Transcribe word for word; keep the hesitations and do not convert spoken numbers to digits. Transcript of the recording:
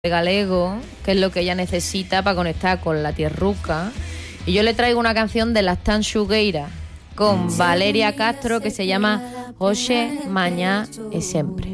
galego, que es lo que ella necesita para conectar con la tierruca. Y yo le traigo una canción de las Tanxugueira con Valeria Castro que se llama Hoxe, Mañá e Sempre.